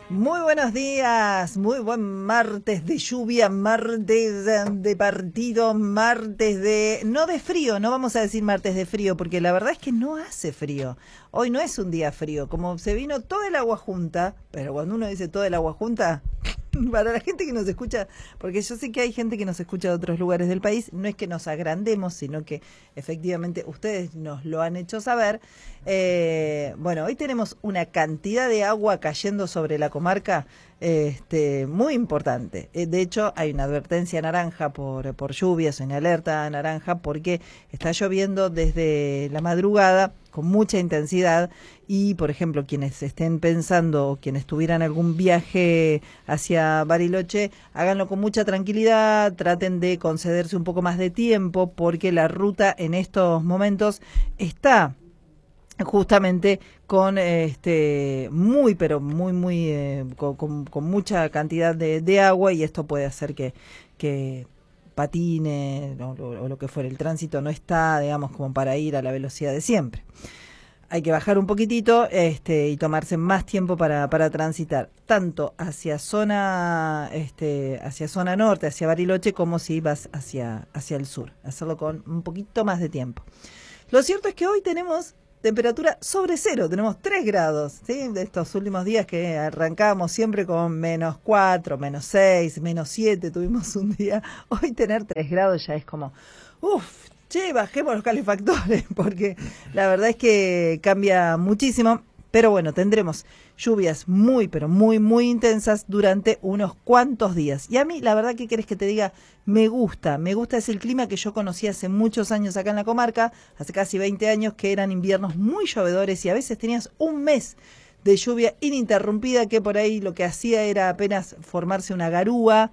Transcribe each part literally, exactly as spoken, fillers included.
Muy buenos días, muy buen martes de lluvia, martes de partido, martes de... no de frío, no vamos a decir martes de frío, porque la verdad es que no hace frío. Hoy no es un día frío, como se vino todo el agua junta, pero cuando uno dice todo el agua junta, para la gente que nos escucha, porque yo sé que hay gente que nos escucha de otros lugares del país, no es que nos agrandemos, sino que efectivamente ustedes nos lo han hecho saber. Eh, bueno, hoy tenemos una cantidad de agua cayendo sobre la comarca este, muy importante. Eh, de hecho, hay una advertencia naranja por, por lluvias, una alerta naranja, porque está lloviendo desde la madrugada con mucha intensidad y, por ejemplo, quienes estén pensando o quienes tuvieran algún viaje hacia Bariloche, háganlo con mucha tranquilidad, traten de concederse un poco más de tiempo porque la ruta en estos momentos está justamente con este muy pero muy muy eh, con, con, con mucha cantidad de, de agua, y esto puede hacer que, que patine o, o, o lo que fuera. El tránsito no está, digamos, como para ir a la velocidad de siempre. Hay que bajar un poquitito este, y tomarse más tiempo para, para transitar, tanto hacia zona este, hacia zona norte, hacia Bariloche, como si vas hacia, hacia el sur. Hacerlo con un poquito más de tiempo. Lo cierto es que hoy tenemos temperatura sobre cero, tenemos tres grados, ¿sí? De estos últimos días que arrancábamos siempre con menos cuatro, menos seis, menos siete, tuvimos un día. Hoy tener tres grados ya es como, uff, che, bajemos los calefactores, porque la verdad es que cambia muchísimo. Pero bueno, tendremos lluvias muy, pero muy, muy intensas durante unos cuantos días. Y a mí, la verdad, ¿qué querés que te diga? Me gusta, me gusta, es el clima que yo conocí hace muchos años acá en la comarca, hace casi veinte años, que eran inviernos muy llovedores y a veces tenías un mes de lluvia ininterrumpida, que por ahí lo que hacía era apenas formarse una garúa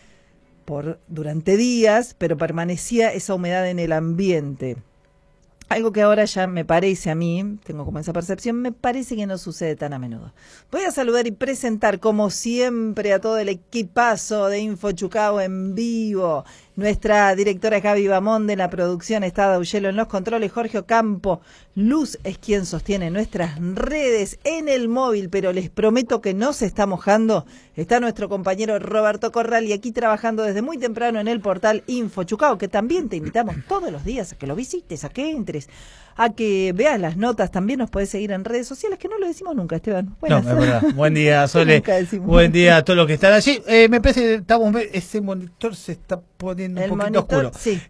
por durante días, pero permanecía esa humedad en el ambiente. Algo que ahora ya me parece a mí, tengo como esa percepción, me parece que no sucede tan a menudo. Voy a saludar y presentar, como siempre, a todo el equipazo de InfoChucao en vivo. Nuestra directora es Gaby Bamonde, en la producción está Dauyelo en los controles, Jorge Ocampo. Luz es quien sostiene nuestras redes en el móvil, pero les prometo que no se está mojando. Está nuestro compañero Roberto Corral y aquí trabajando desde muy temprano en el portal InfoChucao, que también te invitamos todos los días a que lo visites, a que entres, a que veas las notas. También nos puedes seguir en redes sociales, que no lo decimos nunca, Esteban. Buenas. No, es verdad. Buen día, Sole. Buen día a todos los que están allí. Eh, me parece que estamos, ese monitor se está poniendo un el poquito monitor, oscuro. Sí.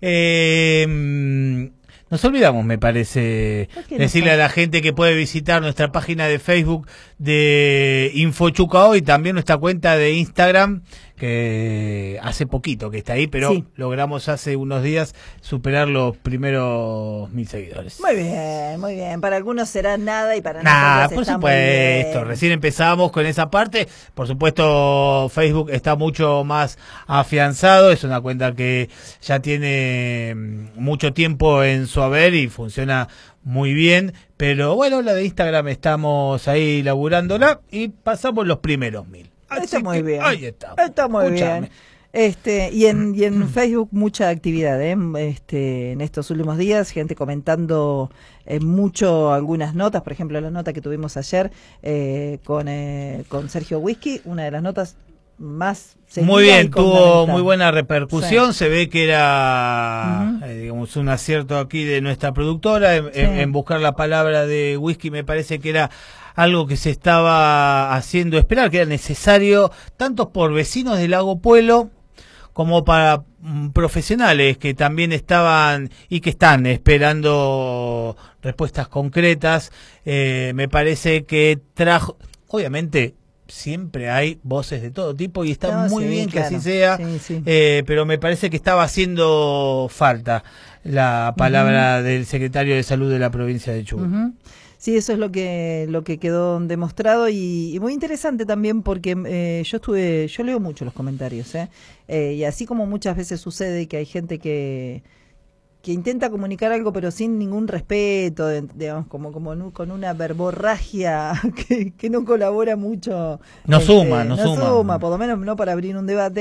Eh, nos olvidamos, me parece, decirle no? a la gente que puede visitar nuestra página de Facebook de InfoChucao y también nuestra cuenta de Instagram, que hace poquito que está ahí, pero sí, logramos hace unos días superar los primeros mil seguidores. Muy bien, muy bien. Para algunos será nada y para nah, nosotros por está supuesto, muy bien. Recién empezamos con esa parte. Por supuesto, Facebook está mucho más afianzado. Es una cuenta que ya tiene mucho tiempo en su haber y funciona muy bien. Pero bueno, la de Instagram estamos ahí laburándola y pasamos los primeros mil. Así está muy bien. Ahí está. Está muy Escuchame. bien. Este, y en, y en Facebook mucha actividad, ¿eh? Este, en estos últimos días, gente comentando eh, mucho algunas notas, por ejemplo la nota que tuvimos ayer eh, con, eh, con Sergio Whisky, una de las notas más muy bien, tuvo muy buena repercusión, sí. Se ve que era uh-huh. eh, digamos un acierto aquí de nuestra productora en, sí. en, en buscar la palabra de whisky. Me parece que era algo que se estaba haciendo esperar, que era necesario tanto por vecinos del Lago Puelo como para mm, profesionales que también estaban y que están esperando respuestas concretas. Eh, me parece que trajo, obviamente siempre hay voces de todo tipo y está no, muy sí, bien claro. que así sea, sí, sí. Eh, pero me parece que estaba haciendo falta la palabra uh-huh. del secretario de Salud de la provincia de Chubut. Uh-huh. Sí, eso es lo que lo que quedó demostrado y, y muy interesante también porque eh, yo estuve, yo leo mucho los comentarios, ¿eh? Eh, y así como muchas veces sucede que hay gente que que intenta comunicar algo pero sin ningún respeto, digamos, como como con una verborragia que, que no colabora mucho. No este, suma, no, no suma. suma, por lo menos no para abrir un debate.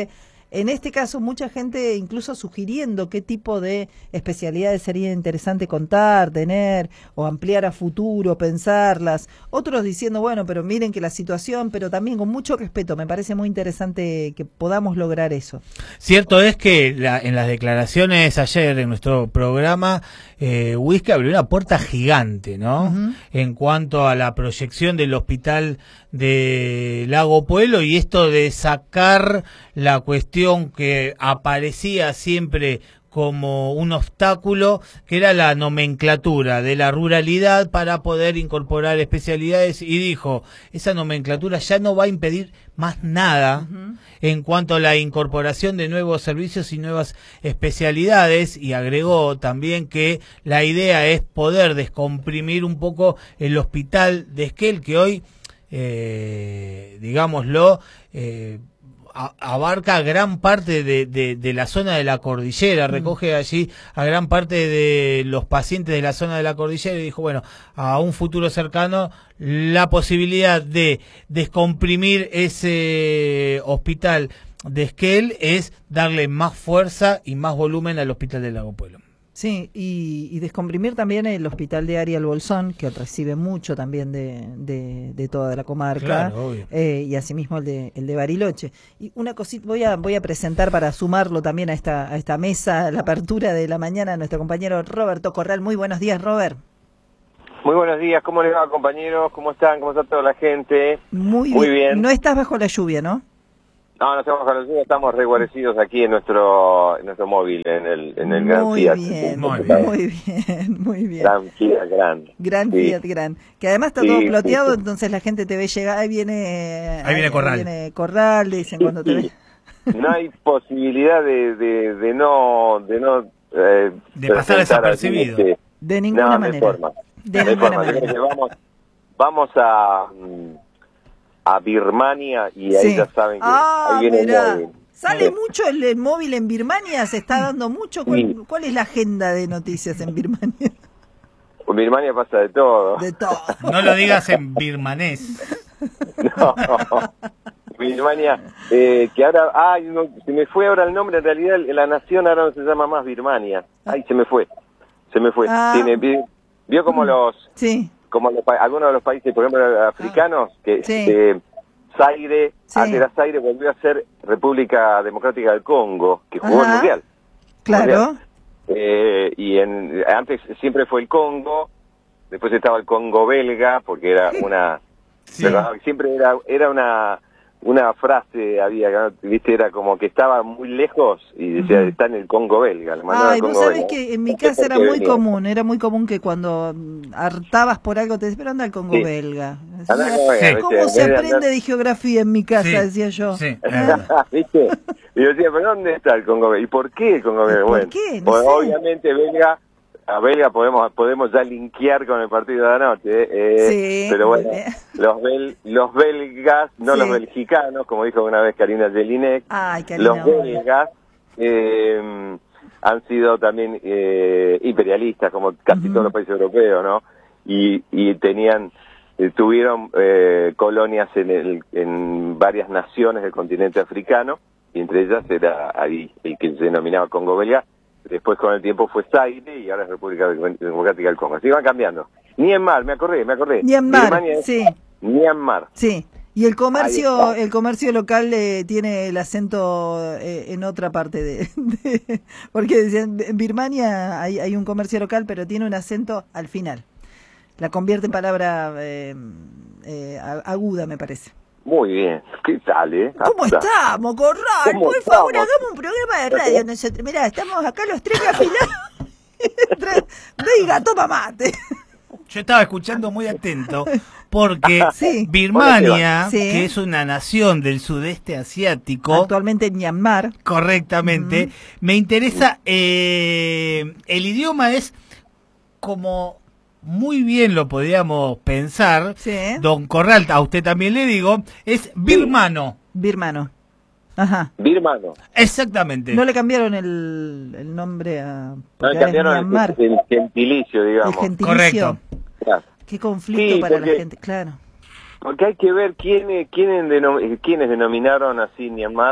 en este caso mucha gente incluso sugiriendo qué tipo de especialidades sería interesante contar, tener o ampliar a futuro, pensarlas. Otros diciendo, bueno, pero miren que la situación, pero también con mucho respeto. Me parece muy interesante que podamos lograr eso. Cierto es que la, en las declaraciones ayer en nuestro programa, eh, Whisky abrió una puerta gigante, ¿no? Uh-huh. En cuanto a la proyección del hospital de Lago Puelo y esto de sacar la cuestión que aparecía siempre como un obstáculo, que era la nomenclatura de la ruralidad para poder incorporar especialidades, y dijo, esa nomenclatura ya no va a impedir más nada uh-huh. en cuanto a la incorporación de nuevos servicios y nuevas especialidades, y agregó también que la idea es poder descomprimir un poco el hospital de Esquel, que hoy, eh, digámoslo, eh, abarca gran parte de, de, de la zona de la cordillera, recoge allí a gran parte de los pacientes de la zona de la cordillera, y dijo, bueno, a un futuro cercano la posibilidad de descomprimir ese hospital de Esquel es darle más fuerza y más volumen al hospital de Lago Puelo. Sí, y, y descomprimir también el hospital de Ariel Bolsón, que recibe mucho también de, de, de toda la comarca, claro, obvio. Eh, y asimismo el de, el de Bariloche. Y una cosita, voy a, voy a presentar para sumarlo también a esta, a esta mesa, a la apertura de la mañana, a nuestro compañero Roberto Corral. Muy buenos días, Robert. Muy buenos días, ¿cómo les va, compañeros? ¿Cómo están? ¿Cómo está toda la gente? Muy, Muy bien. bien. No estás bajo la lluvia, ¿no? No, no estamos con la lluvia, estamos reguarecidos aquí en nuestro en nuestro móvil, en el en el Gran muy Fiat. Bien, muy bien, muy bien, muy bien. Gran Fiat, gran. Gran sí. Fiat, gran. Que además está sí, todo ploteado, sí. Entonces la gente te ve llegar, ahí viene... Ahí viene Corral. Ahí viene Corral, dicen sí, cuando te sí. ve. No hay posibilidad de, de, de no... De, no, eh, de pasar desapercibido. Este, de ninguna no, manera. De forma. De, de ninguna forma. manera. Que vamos, vamos a... a Birmania y ahí sí. ya saben que ah, ahí viene mirá. el móvil. ¿Sale mucho el, el móvil en Birmania? ¿Se está dando mucho? ¿Cuál, sí. ¿Cuál es la agenda de noticias en Birmania? En Birmania pasa de todo. De todo. No lo digas en birmanés. No. Birmania, eh, que ahora, ay, no, se me fue ahora el nombre, en realidad la nación ahora no se llama más Birmania. Ay, se me fue, se me fue. Ah. Tiene, vio, vio como los... Sí. como los, algunos de los países, por ejemplo, africanos, que sí. eh, Zaire, sí. antes era Zaire, volvió a ser República Democrática del Congo, que jugó el Mundial. Claro. Mundial. Eh, y en, antes siempre fue el Congo, después estaba el Congo belga, porque era una... sí. pero siempre era era una una frase, había, viste, era como que estaba muy lejos y decía, uh-huh. está en el Congo belga. Le Ay, Congo vos sabés belga. que en mi casa era muy venía. común, era muy común que cuando hartabas por algo te decían, pero anda al Congo sí. belga. Decía, belga ¿cómo ¿viste? se aprende andar... de geografía en mi casa? Sí. Decía yo. Sí. ¿Viste? Y yo decía, pero ¿dónde está el Congo belga? ¿Y por qué el Congo belga? ¿Por bueno, qué? No pues, sé. Obviamente belga, a belga podemos podemos ya linkear con el partido de anoche, eh, sí, pero bueno, los bel, los belgas, no sí. los belgicanos, como dijo una vez Karina Jelinek, Ay, Karina, los belgas eh, han sido también eh, imperialistas, como casi uh-huh. todos los países europeos, ¿no? Y, y tenían, eh, tuvieron eh, colonias en, el, en varias naciones del continente africano, y entre ellas era ahí el que se denominaba Congo belga. Después con el tiempo fue Zaire y ahora es República Democrática del Congo. Así van cambiando. Myanmar, me acordé, me acordé. Myanmar, sí. Myanmar. Sí. Y el comercio el comercio local eh, tiene el acento eh, en otra parte de, de... Porque decían, en Birmania hay, hay un comercio local, pero tiene un acento al final. La convierte en palabra eh, eh, aguda, me parece. Muy bien, ¿qué tal, eh? ¿Cómo Hasta. estamos, Corral? Por estamos? favor, hagamos un programa de radio nosotros. Mirá, estamos acá los tres afilados. Venga, toma mate. Yo estaba escuchando muy atento porque sí. Birmania, sí. que es una nación del sudeste asiático, actualmente en Myanmar, correctamente, uh-huh. me interesa, eh, el idioma es como... muy bien lo podríamos pensar, sí. don Corral, a usted también le digo, es birmano. Birmano. Ajá. Birmano. Exactamente. No le cambiaron el, el nombre a... No le cambiaron el, el gentilicio, digamos. El gentilicio. Correcto. Claro. Qué conflicto sí, para porque, la gente, claro. Porque hay que ver quiénes quiénes denom, quiénes denominaron así Myanmar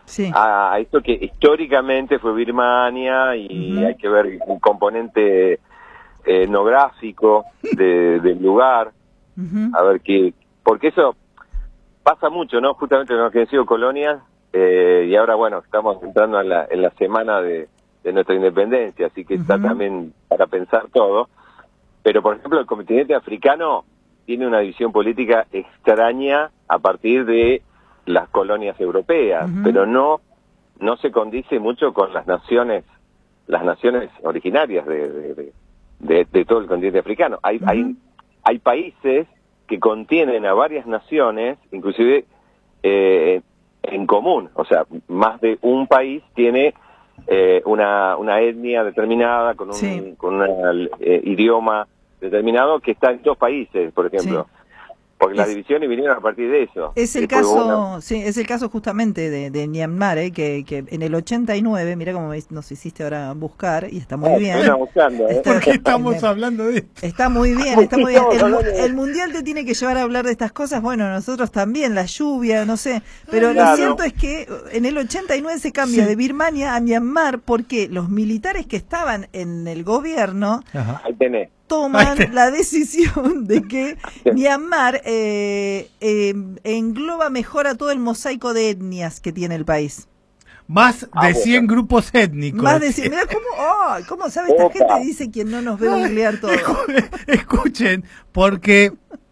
sí. a, a esto que históricamente fue Birmania y uh-huh. hay que ver un componente etnográfico de, del lugar, uh-huh. a ver qué, porque eso pasa mucho, ¿no? Justamente lo que han sido colonias, eh, y ahora, bueno, estamos entrando en la, en la semana de, de nuestra independencia, así que uh-huh. está también para pensar todo. Pero, por ejemplo, el continente africano tiene una división política extraña a partir de las colonias europeas, uh-huh. pero no no se condice mucho con las naciones las naciones originarias de, de, de, de, de todo el continente africano. Hay, uh-huh. hay, hay países que contienen a varias naciones, inclusive eh, en común, o sea, más de un país tiene eh, una, una etnia determinada, con un sí. con un eh, idioma determinado que está en dos países, por ejemplo. Sí. Porque es, las divisiones vinieron a partir de eso. Es el caso, una... sí, es el caso justamente de, de Myanmar, ¿eh? que, que en el ochenta y nueve, mira cómo nos hiciste ahora buscar, y está muy oh, bien. Buscando, ¿eh? ¿Por qué estamos hablando de esto? Está muy bien, está muy bien. El, el Mundial te tiene que llevar a hablar de estas cosas, bueno, nosotros también, la lluvia, no sé, pero claro. Lo cierto es que en el ochenta y nueve se cambia sí. de Birmania a Myanmar porque los militares que estaban en el gobierno... Ajá. Ahí tenés. toman la decisión de que Myanmar eh, eh, engloba mejor a todo el mosaico de etnias que tiene el país. Más de ah, cien bueno. grupos étnicos. Más de cien. Mirá cómo, oh, ¿cómo sabe esta Opa. gente? Dice quien no nos ve googlear todo. Escuchen, porque...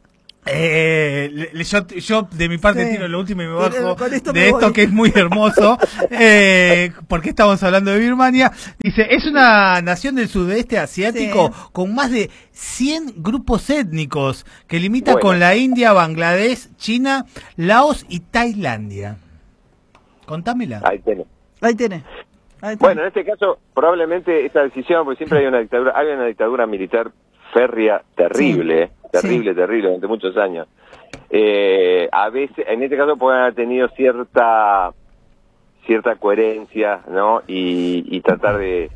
Eh, yo, yo de mi parte sí. tiro lo último y me bajo esto de me esto voy. que es muy hermoso, eh, porque estamos hablando de Birmania. Dice, es una nación del sudeste asiático sí. con más de cien grupos étnicos que limita bueno. con la India, Bangladesh, China, Laos y Tailandia. Contámela. Ahí tenés. Ahí tenés. Ahí tenés. Bueno, en este caso, probablemente esta decisión, porque siempre hay una dictadura, hay una dictadura militar férrea terrible, sí. terrible, sí. terrible, durante muchos años. Eh, a veces, en este caso pueden haber tenido cierta cierta coherencia, ¿no? Y, y tratar de,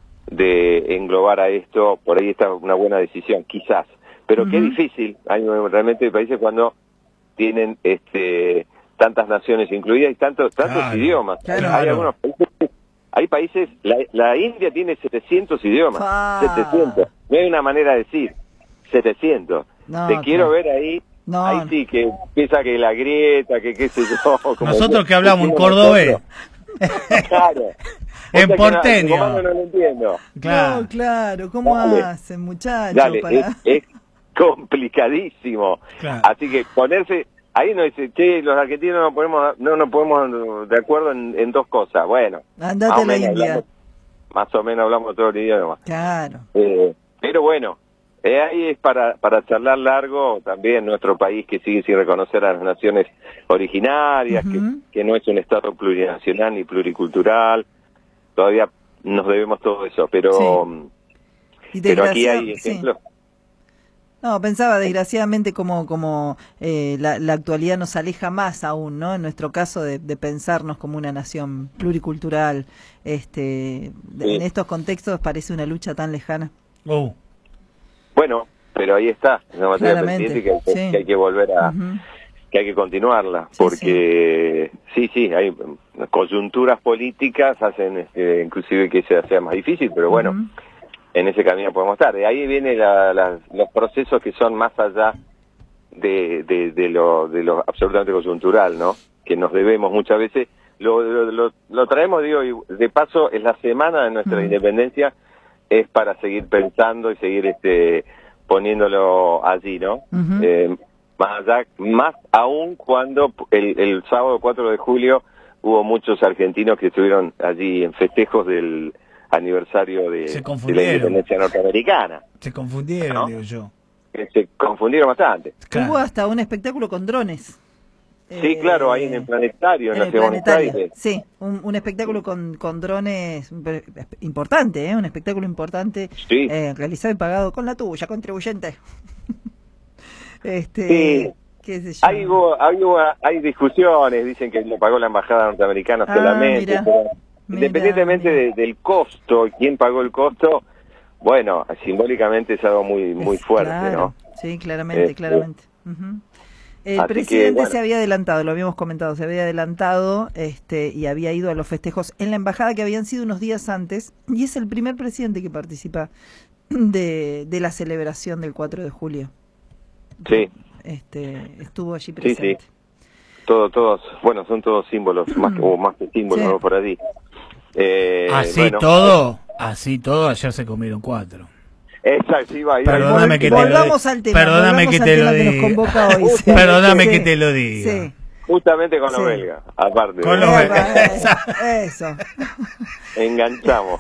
de englobar a esto, por ahí está una buena decisión, quizás. Pero uh-huh. qué difícil, hay realmente países cuando tienen este tantas naciones incluidas y tantos tantos claro, idiomas. Claro. Hay algunos países, hay países, la, la India tiene setecientos idiomas, ah. setecientos. No hay una manera de decir setecientos. No, Te quiero claro. ver ahí, no, ahí sí, que empieza que la grieta, que qué sé yo. Como nosotros que hablamos en cordobés. Claro. En o sea porteño. No, no lo entiendo. Claro, no, claro. ¿Cómo Dale. hacen, muchachos? Dale, para... es, es complicadísimo. Claro. Así que ponerse... Ahí nos dice, che, los argentinos no podemos, no nos podemos de acuerdo en, en dos cosas. Bueno, andate a la India. Hablamos, más o menos hablamos todo el idioma. Claro. Eh, pero bueno, eh, ahí es para para charlar largo también nuestro país que sigue sin reconocer a las naciones originarias, uh-huh. que, que no es un estado plurinacional ni pluricultural. Todavía nos debemos todo eso, pero, sí. pero aquí hay ejemplos. Sí. No, pensaba desgraciadamente como como eh, la, la actualidad nos aleja más aún, ¿no? En nuestro caso de, de pensarnos como una nación pluricultural, este, de, sí. en estos contextos parece una lucha tan lejana. Oh. Bueno, pero ahí está, una materia pendiente que, que, sí. que hay que volver a, uh-huh. que hay que continuarla, sí, porque sí. sí, sí, hay coyunturas políticas hacen este, inclusive que sea, sea más difícil, pero bueno. Uh-huh. En ese camino podemos estar. De ahí vienen la, la, los procesos que son más allá de, de, de, lo, de lo absolutamente coyuntural, ¿no? Que nos debemos muchas veces. Lo, lo, lo, lo traemos, digo, y de paso, es la semana de nuestra mm. independencia, es para seguir pensando y seguir este poniéndolo allí, ¿no? Uh-huh. Eh, más allá, más aún cuando el, el sábado cuatro de julio hubo muchos argentinos que estuvieron allí en festejos del aniversario de, de la independencia norteamericana. Se confundieron, ¿no? Digo yo. Se confundieron bastante. Claro. Hubo hasta un espectáculo con drones. Sí, eh, claro, ahí en el planetario, en, en la ciudad de Buenos Aires. Sí, un, un espectáculo con, con drones importante, ¿eh? Un espectáculo importante, sí. eh, realizado y pagado con la tuya, contribuyente. este, sí. ¿Qué sé yo? Hay, hay, hay discusiones, dicen que lo pagó la embajada norteamericana ah, solamente, mira. pero independientemente mira, mira. De, del costo, quién pagó el costo, bueno, simbólicamente es algo muy muy es, fuerte, claro. ¿no? Sí, claramente, eh, claramente. Uh-huh. El Así presidente que, bueno. se había adelantado, lo habíamos comentado, se había adelantado este, y había ido a los festejos en la embajada que habían sido unos días antes, y es el primer presidente que participa de, de la celebración del cuatro de julio. Sí. Este, estuvo allí presente. Sí, sí. Todo, todos, bueno, son todos símbolos, más que, o más que símbolos, Sí. ¿no? Por allí. Eh, Así bueno, todo, así todo, ayer se comieron cuatro. Exacto, iba, iba. Perdóname que te lo volvamos diga. al tema, Perdóname volvamos que al te tema lo que nos diga. convoca hoy. Sí. Perdóname Sí. que te lo diga. Sí. Justamente con los Sí. belgas, aparte. Con de- los Epa, belgas. eh, Eso. Enganchamos.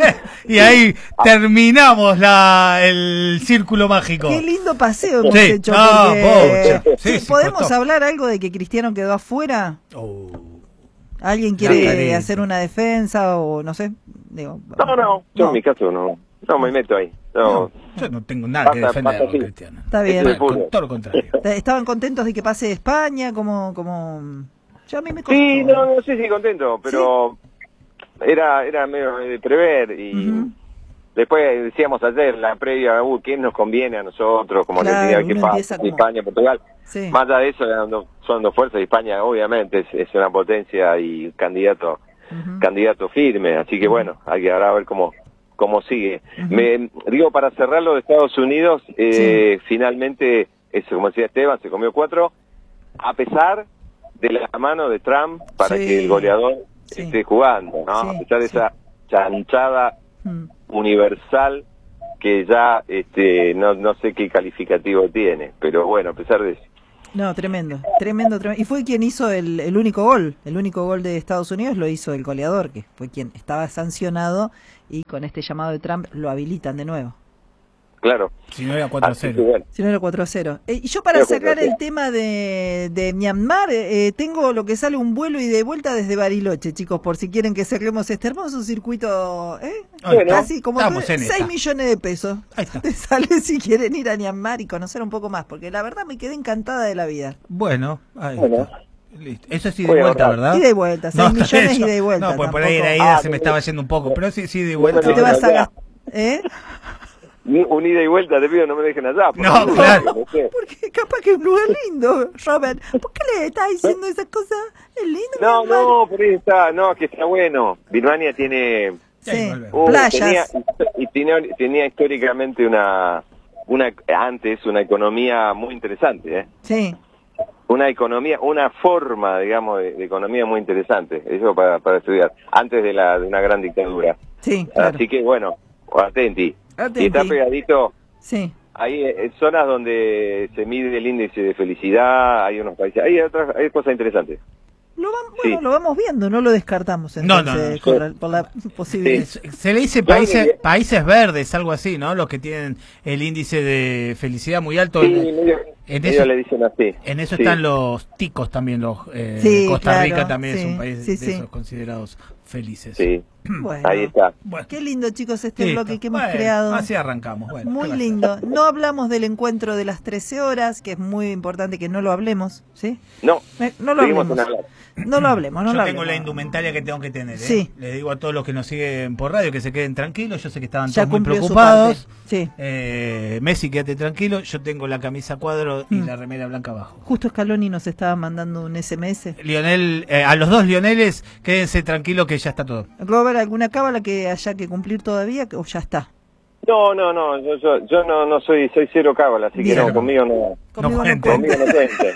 Y ahí terminamos la, el círculo mágico. Qué lindo paseo hemos Sí. hecho. No, porque- pocha. Sí, Sí, sí, ¿podemos costó. hablar algo de que Cristiano quedó afuera? Oh. ¿Alguien La quiere careta. hacer una defensa o no sé? Digo, No, no, yo en mi caso no, no me meto ahí. No, No, yo no tengo nada que Pasa- defender pasa así. Cristiano. Está bien. Eso es Con fútbol. todo lo contrario. ¿Estaban contentos de que pase España? Como, como... Yo a mí me costó. Sí, no, no sé si contento, pero era era medio de prever y Ujú. después decíamos ayer, la previa, uh, ¿quién nos conviene a nosotros? Como Claro, Argentina, ¿qué uno pasa? empieza como- España, Portugal. Sí. Más allá de eso, eran dos- son dos fuerzas. España, obviamente, es, es una potencia y candidato Ujú. candidato firme. Así que bueno, hay que ahora ver cómo cómo sigue. Ujú. Me digo, para cerrar lo de Estados Unidos, eh, finalmente, eso, como decía Esteban, se comió cuatro, a pesar de la mano de Trump para Sí. que el goleador Sí. esté jugando, ¿no? Sí, A pesar de sí. esa chanchada Mm. universal que ya este no no sé qué calificativo tiene, pero bueno, a pesar de eso. No, tremendo, tremendo, tremendo. Y fue quien hizo el, el único gol. El único gol de Estados Unidos lo hizo el goleador, que fue quien estaba sancionado y con este llamado de Trump lo habilitan de nuevo. Claro. Si no era cuatro a Así que cero. bueno. Si no era cuatro a cero. Eh, y yo para Era cerrar cuatro a cero. el tema de, de Myanmar, eh, tengo lo que sale un vuelo y de vuelta desde Bariloche, chicos, por si quieren que cerremos este hermoso circuito, ¿eh? Bueno, Casi como estamos en seis esta. millones de pesos. Ahí está. Te sale si quieren ir a Myanmar y conocer un poco más, porque la verdad me quedé encantada de la vida. Bueno, ahí Bueno. está. Listo. Eso sí de Voy a vuelta, ahorrar. ¿verdad? Y de vuelta, seis está millones bien, y de vuelta. No, pues por ahí tampoco. la ida Ah, se me sí. estaba yendo un poco, pero sí, sí de vuelta. ¿Qué te vas a allá. gastar? ¿Eh? Un ida y vuelta, te pido, no me dejen allá. por No, favor, claro. no sé. Porque capaz que es un lugar lindo, Robert. ¿Por qué le estás diciendo esas cosas? Es lindo. No, Myanmar. no, por ahí está, no, que está bueno. Birmania tiene Sí, Ahí volvemos. uh, playas. tenía, y tenía, tenía históricamente una, una antes una economía muy interesante, ¿eh? Sí, Una economía, una forma, digamos, de, de economía muy interesante. Eso para, para estudiar, antes de la de una gran dictadura. sí, claro. Así que bueno, atenti. Atenti. Y está pegadito. Sí. Hay eh, zonas donde se mide el índice de felicidad, hay unos países, hay otras, hay cosas interesantes. Lo vamos, Sí. bueno, lo vamos viendo, no lo descartamos No, entonces no, no. Por, la, por la posibilidad. Sí. Se se le dice Claro, países, que- países verdes, algo así, ¿no? Los que tienen el índice de felicidad muy alto. Sí, En- medio, en medio eso- le dicen así. En eso Sí. están los ticos también, los eh, Sí, Costa claro, Rica también es sí, un país sí, de sí. esos considerados felices. Sí, Bueno, ahí está. Bueno, qué lindo, chicos, este listo. bloque que hemos Bueno, creado. Así arrancamos. Bueno, Muy ¿qué va a lindo. No hablamos del encuentro de las trece horas, que es muy importante que no lo hablemos, ¿sí? No, Eh, No lo seguimos hablemos. en hablar. No lo hablemos, no Yo lo tengo la hablemos. indumentaria que tengo que tener, ¿eh? Sí. Les digo a todos los que nos siguen por radio que se queden tranquilos. Yo sé que estaban Ya todos muy cumplió su preocupados. parte. Sí. Eh, Messi, quédate tranquilo. Yo tengo la camisa cuadro y Mm. la remera blanca abajo. Justo Scaloni nos estaba mandando un S M S. Lionel, eh, a los dos Lioneles, quédense tranquilos que ya está todo. Robert, ¿alguna cábala que haya que cumplir todavía o ya está? No, no, no, yo, yo, yo no, no soy, soy cero cábala, así Bien. que no, conmigo no, Conmigo no cuente. cuenta. conmigo no cuente.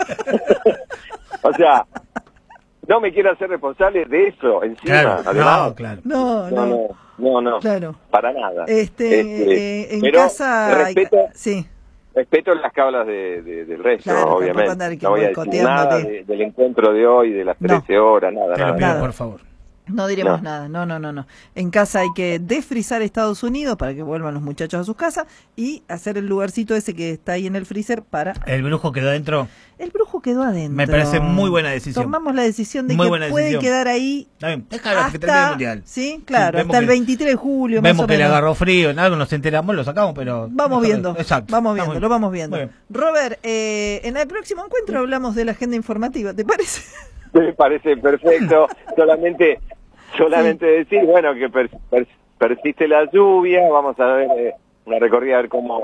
O sea, no me quiero hacer responsable de eso encima, Claro, además. no, claro. No, No, no. no, no, no, Claro. para nada. Este, Este, eh, en pero casa... hay- respeto, Sí, respeto las cábalas de, de- del resto, Claro, tampoco obviamente. andar que No voy a decir boicoteándote. nada de- del encuentro de hoy, de las No. trece horas, nada, Te lo nada. pido, Nada. por favor. no diremos No. nada. No, no, no, no. En casa hay que desfrizar Estados Unidos para que vuelvan los muchachos a sus casas y hacer el lugarcito ese que está ahí en el freezer para... El brujo quedó adentro. El brujo quedó adentro. Me parece muy buena decisión. Tomamos la decisión de Muy que buena puede decisión. quedar ahí Está bien, déjalo que termine el hasta... mundial. Sí, claro, Sí, vemos hasta el que- veintitrés de julio. Vemos más o que le menos. agarró frío, en algo nos enteramos, lo sacamos, pero... Vamos viendo, Exacto. vamos Está viendo, muy lo vamos viendo. Muy bien. Robert, eh, en el próximo encuentro hablamos de la agenda informativa, ¿te parece? Me parece perfecto. solamente solamente decir, bueno, que per- per- persiste la lluvia, vamos a ver eh, una recorrida, a ver cómo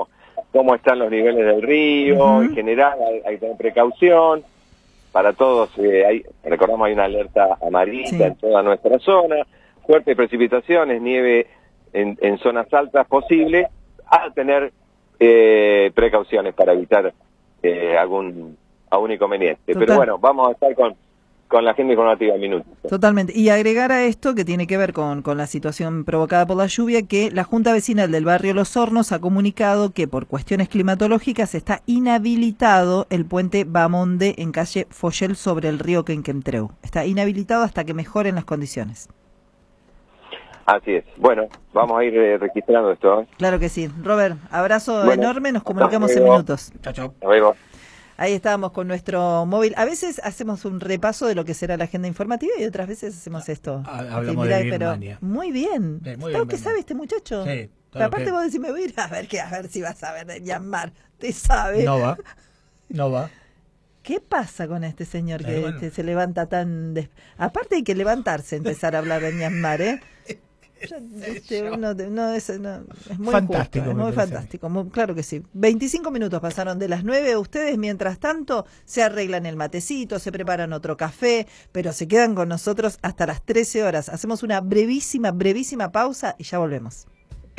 cómo están los niveles del río, uh-huh. en general hay, hay que tener precaución. Para todos, eh, hay, recordamos, hay una alerta amarilla sí. en toda nuestra zona, fuertes precipitaciones, nieve en, en zonas altas posible, a tener eh, precauciones para evitar eh, algún, algún inconveniente. Total. Pero bueno, vamos a estar con, con la agenda informativa en minutos. Totalmente. Y agregar a esto, que tiene que ver con, con la situación provocada por la lluvia, que la Junta Vecinal del barrio Los Hornos ha comunicado que por cuestiones climatológicas está inhabilitado el puente Bamonde en calle Foyel sobre el río Quenquemtreu. Está inhabilitado hasta que mejoren las condiciones. Así es. Bueno, vamos a ir eh, registrando esto. ¿eh? Claro que sí. Robert, abrazo bueno, enorme, nos comunicamos en minutos. Chao, chao. Nos vemos. Ahí estábamos con nuestro móvil. A veces hacemos un repaso de lo que será la agenda informativa y otras veces hacemos esto. Hablamos sí, mirá, de Birmania. Pero muy bien. Sí, muy todo bien, que sabe este muchacho. Sí, aparte que... vos decís, me voy a ir a ver, que, a ver si vas a ver de Myanmar. Te sabe. No va, no va. ¿Qué pasa con este señor que, eh, bueno. que se levanta tan... Des... Aparte hay que levantarse, empezar a hablar de Myanmar, ¿eh? Este, uno, no, es, no, es muy fantástico, justo, es muy fantástico, muy, claro que sí. veinticinco minutos pasaron de las nueve, ustedes mientras tanto se arreglan el matecito, se preparan otro café, pero se quedan con nosotros hasta las trece horas. Hacemos una brevísima, brevísima pausa y ya volvemos.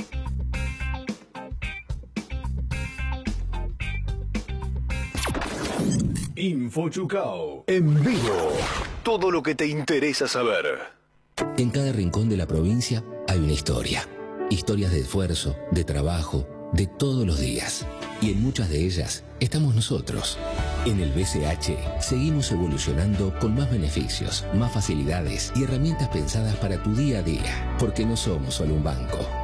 InfoChucao, en vivo. Todo lo que te interesa saber. En cada rincón de la provincia hay una historia. Historias de esfuerzo, de trabajo, de todos los días. Y en muchas de ellas estamos nosotros. En el B C H seguimos evolucionando con más beneficios, más facilidades y herramientas pensadas para tu día a día. Porque no somos solo un banco.